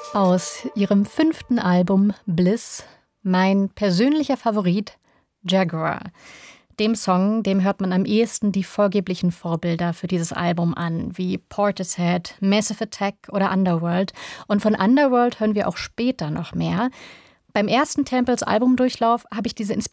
Aus ihrem 5. Album Bliss, mein persönlicher Favorit, Jaguar. Dem Song, dem hört man am ehesten die vorgeblichen Vorbilder für dieses Album an, wie Portishead, Massive Attack oder Underworld. Und von Underworld hören wir auch später noch mehr. Beim ersten Temples Albumdurchlauf habe ich diese